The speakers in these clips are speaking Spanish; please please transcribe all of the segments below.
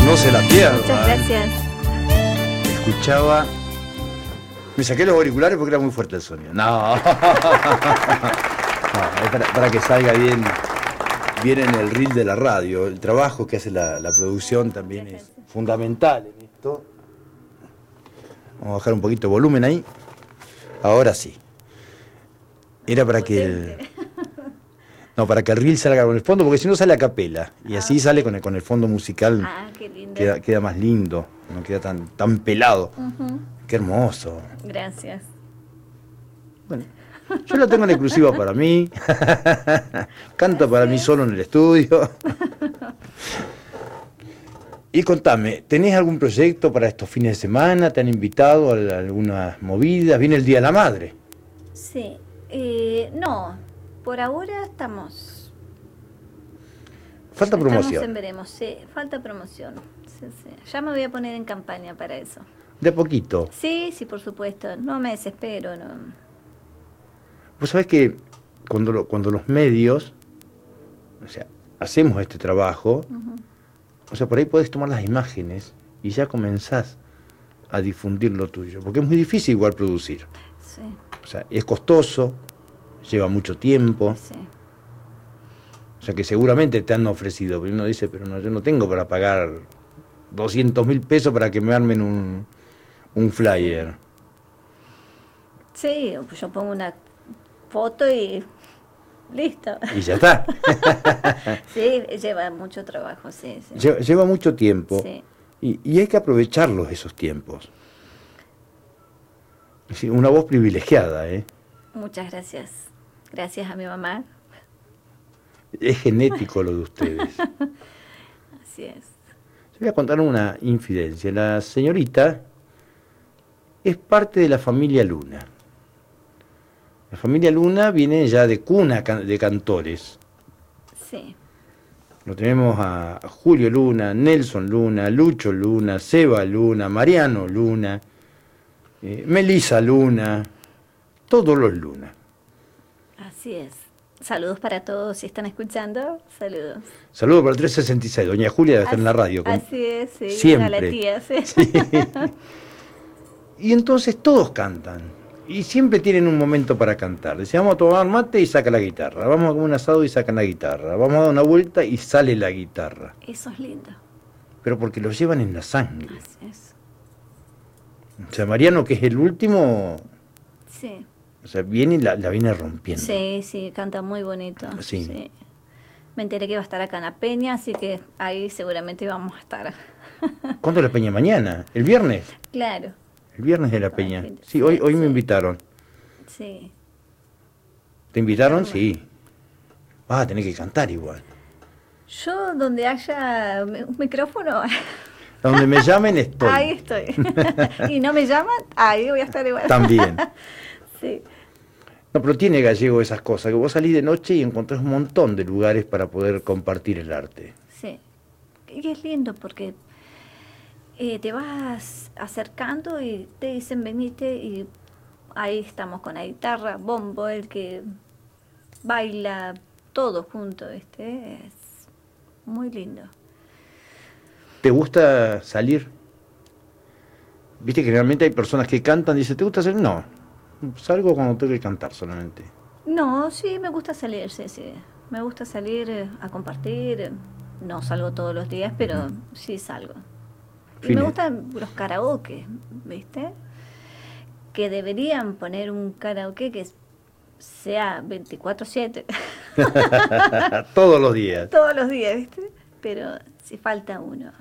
No se la pierda. Muchas gracias. Escuchaba. Me saqué los auriculares porque era muy fuerte el sonido. No. No, es para que salga bien en el reel de la radio. El trabajo que hace la producción también es fundamental en esto. Vamos a bajar un poquito de volumen ahí. Ahora sí. Era para que para que el reel salga con el fondo, porque si no sale a capela. Y así sale con el fondo musical. Qué lindo. Queda más lindo, no queda tan pelado. Uh-huh. Qué hermoso. Gracias. Bueno, yo lo tengo en exclusiva para mí. Canto para mí solo en el estudio. Y contame, ¿tenés algún proyecto para estos fines de semana? ¿Te han invitado a algunas movidas? ¿Viene el Día de la Madre? Sí. No, por ahora estamos... Falta promoción. Estamos en veremos, sí, falta promoción. Sí. Ya me voy a poner en campaña para eso. De a poquito. Sí, por supuesto. No me desespero, no. Vos sabés que cuando los medios, o sea, hacemos este trabajo, uh-huh. O sea, por ahí podés tomar las imágenes y ya comenzás a difundir lo tuyo, porque es muy difícil igual producir. Sí. O sea, es costoso, lleva mucho tiempo. Sí. O sea, que seguramente te han ofrecido, pero uno dice, pero no, yo no tengo para pagar 200.000 pesos para que me armen un flyer. Sí, yo pongo una foto y listo. Y ya está. Sí, lleva mucho trabajo, sí. Lleva mucho tiempo. Sí. Y hay que aprovecharlos esos tiempos. Sí, una voz privilegiada, ¿eh? Muchas gracias. Gracias a mi mamá. Es genético lo de ustedes. Así es. Les voy a contar una infidencia. La señorita es parte de la familia Luna. La familia Luna viene ya de cuna de cantores. Sí. Lo tenemos a Julio Luna, Nelson Luna, Lucho Luna, Seba Luna, Mariano Luna, Melisa Luna, todos los Luna. Así es. Saludos para todos, si están escuchando, saludos. Saludos para el 366, doña Julia debe estar en la radio. Así es, sí. Siempre. A la tía, sí. Sí. Y entonces todos cantan. Y siempre tienen un momento para cantar. Decían, vamos a tomar mate y saca la guitarra. Vamos a comer un asado y sacan la guitarra. Vamos a dar una vuelta y sale la guitarra. Eso es lindo. Pero porque lo llevan en la sangre. Así es. O sea, Mariano, que es el último... Sí. O sea, viene y la viene rompiendo. Sí, canta muy bonito. Sí. Me enteré que va a estar acá en la Peña, así que ahí seguramente vamos a estar. ¿Cuándo es la Peña? ¿Mañana? ¿El viernes? Claro. El viernes de la Peña. Sí, hoy me invitaron. Sí. ¿Te invitaron? Sí. Vas a tener que cantar igual. Yo, donde haya un micrófono... Donde me llamen estoy. Ahí estoy. Y no me llaman, ahí voy a estar igual. También. Sí. No, pero tiene Gallego esas cosas, que vos salís de noche y encontrás un montón de lugares para poder compartir el arte. Sí. Y es lindo porque te vas acercando y te dicen venite y ahí estamos con la guitarra, bombo, el que baila, todo junto, ¿viste? Es muy lindo. ¿Te gusta salir? Viste que generalmente hay personas que cantan y dicen, ¿te gusta salir? No, salgo cuando tengo que cantar solamente. No, sí, me gusta salir, sí. Me gusta salir a compartir. No salgo todos los días, pero sí salgo. Y me gustan los karaoke, ¿viste? Que deberían poner un karaoke que sea 24/7. Todos los días. Todos los días, ¿viste? Pero si falta uno.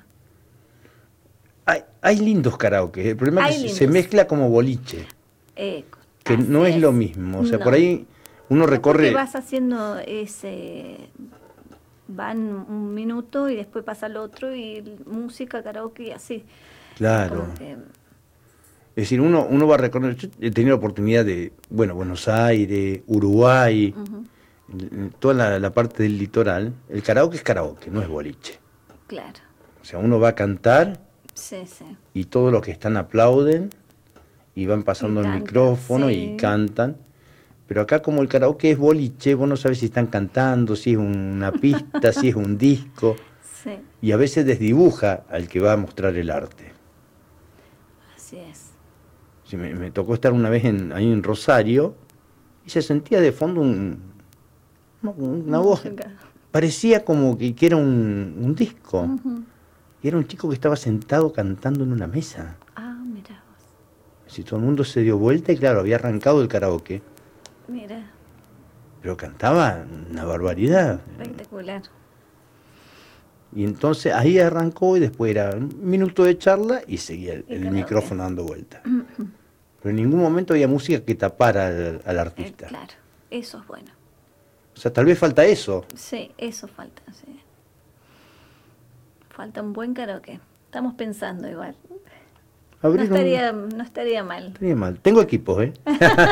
Hay lindos karaoke. El problema es que se mezcla como boliche. Que no es lo mismo. O sea, por ahí uno recorre... Porque vas haciendo ese... Van un minuto y después pasa el otro y música, karaoke y así. Claro. Es decir, uno va a recorrer... Yo he tenido la oportunidad de, Buenos Aires, Uruguay, toda la parte del litoral. El karaoke es karaoke, no es boliche. Claro. O sea, uno va a cantar sí. Y todos los que están aplauden y van pasando el micrófono y cantan. Pero acá como el karaoke es boliche, vos no sabes si están cantando, si es una pista, si es un disco. Sí. Y a veces desdibuja al que va a mostrar el arte. Así es. Sí, me tocó estar una vez ahí en Rosario y se sentía de fondo una voz. Parecía como que era un disco. Ujú. Y era un chico que estaba sentado cantando en una mesa. Ah, mira vos. Si todo el mundo se dio vuelta y claro, había arrancado el karaoke. Mira, Pero cantaba una barbaridad. espectacular. Y entonces ahí arrancó y después era un minuto de charla y seguía el karaoke. micrófono dando vuelta. Pero en ningún momento había música que tapara al artista. Claro, eso es bueno. O sea, tal vez falta eso. Sí, eso falta, sí. Falta un buen karaoke. Estamos pensando igual. No Abrir estaría mal. estaría mal. Tengo equipos, ¿eh?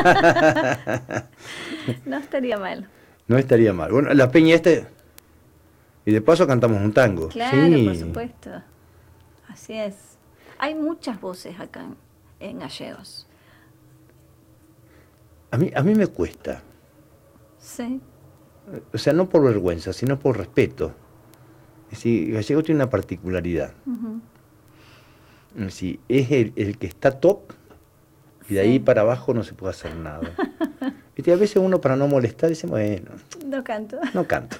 No estaría mal. No estaría mal. Bueno, la peña y de paso cantamos un tango. Claro, Sí. por supuesto. Así es. Hay muchas voces acá en Gallegos. A mí me cuesta. Sí. O sea, no por vergüenza, sino por respeto. Es decir, Gallego tiene una particularidad. Ujú. Es decir, es el que está top y de Sí. ahí para abajo no se puede hacer nada. Viste, a veces uno para no molestar dice, bueno, No canto. no canto.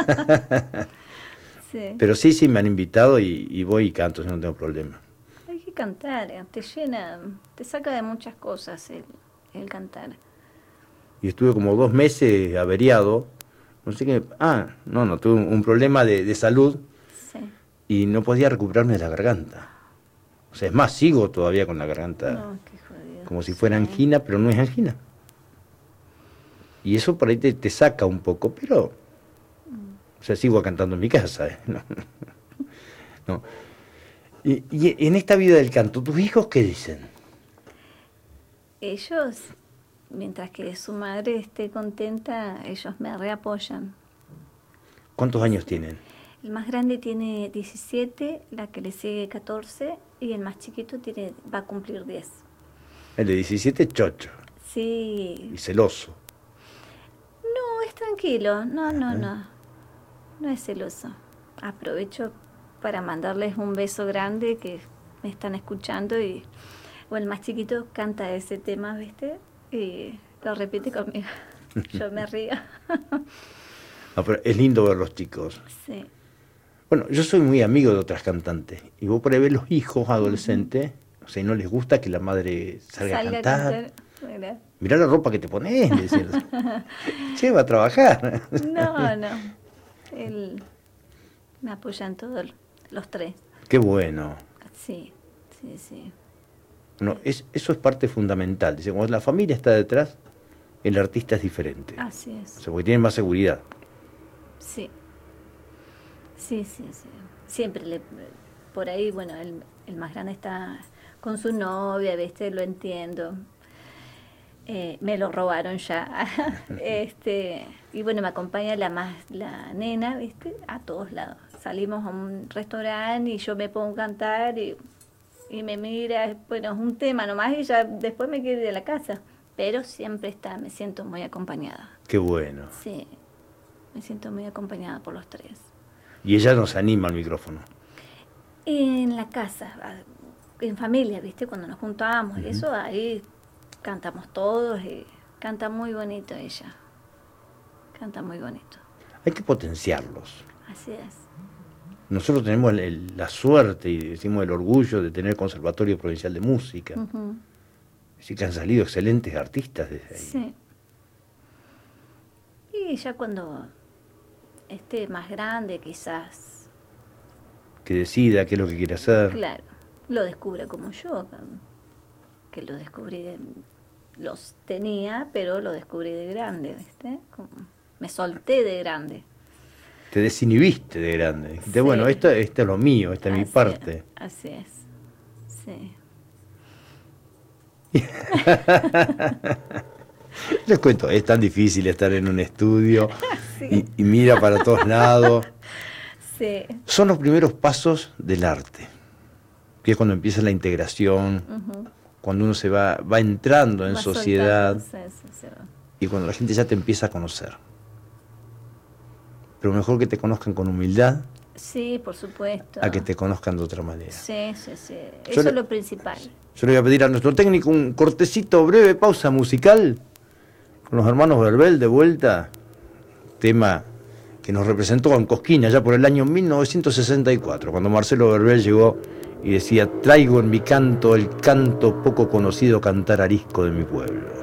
Sí. Pero sí, me han invitado y voy y canto, no tengo problema. Hay que cantar, te llena, te saca de muchas cosas el cantar. Y estuve como 2 meses averiado, no sé qué, tuve un problema de salud Sí. y no podía recuperarme de la garganta. O sea, es más, sigo todavía con la garganta No, qué jodido. como si fuera Sí. angina, pero no es angina. Y eso por ahí te saca un poco, pero, o sea, sigo cantando en mi casa. No. No. Y en esta vida del canto, ¿tus hijos qué dicen? Ellos, mientras que su madre esté contenta, ellos me reapoyan. ¿Cuántos años tienen? El más grande tiene 17, la que le sigue 14 y el más chiquito va a cumplir 10. El de 17 es chocho Sí. y celoso. No, es tranquilo. No. No es celoso. Aprovecho para mandarles un beso grande que me están escuchando o el más chiquito canta ese tema, ¿viste? Y lo repite conmigo. Yo me río. No, pero es lindo ver los chicos. Sí. Bueno, yo soy muy amigo de otras cantantes y vos por ahí ves los hijos adolescentes, o sea, y no les gusta que la madre salga a cantar. Mira. Mirá la ropa que te pones, le decían. Che, va a trabajar. No. Me apoyan todos los tres. Qué bueno. Sí. No, eso es parte fundamental. Dice, cuando la familia está detrás, el artista es diferente. Así O es. sea, porque tiene más seguridad. Sí. Siempre por ahí, bueno, el más grande está con su novia, ¿viste? Lo entiendo. Me lo robaron ya. Y bueno, me acompaña la nena, ¿viste? A todos lados. Salimos a un restaurante y yo me pongo a cantar y me mira, bueno, es un tema nomás y ya después me quiero ir de la casa. Pero siempre me siento muy acompañada. Qué bueno. Sí, me siento muy acompañada por los tres. Y ella nos anima al micrófono. En la casa, en familia, ¿viste? Cuando nos juntábamos y eso, ahí cantamos todos y canta muy bonito ella. Canta muy bonito. Hay que potenciarlos. Así es. Nosotros tenemos la suerte y decimos el orgullo de tener el Conservatorio Provincial de Música. Ujú. Así que han salido excelentes artistas desde ahí. Sí. Y ya cuando esté más grande, quizás, Que decida qué es lo que quiere hacer. claro, lo descubra como yo, que lo descubrí, los tenía, pero lo descubrí de grande, ¿viste? Me solté de grande. Te desinhibiste de grande. Dijiste, Sí. bueno, esto es lo mío, esta es mi parte. Así es, sí. Les cuento, es tan difícil estar en un estudio Sí. y mira para todos lados. Sí. Son los primeros pasos del arte, que es cuando empieza la integración, Ujú. cuando uno se va entrando en Va sociedad soltándose, se va. y cuando la gente ya te empieza a conocer. Pero mejor que te conozcan con humildad Sí, por supuesto. a que te conozcan de otra manera. Sí. Eso es lo principal. Yo le voy a pedir a nuestro técnico un cortecito, breve pausa musical, con los hermanos Verbel de vuelta, tema que nos representó en Cosquín ya por el año 1964, cuando Marcelo Verbel llegó y decía: traigo en mi canto el canto poco conocido cantar arisco de mi pueblo.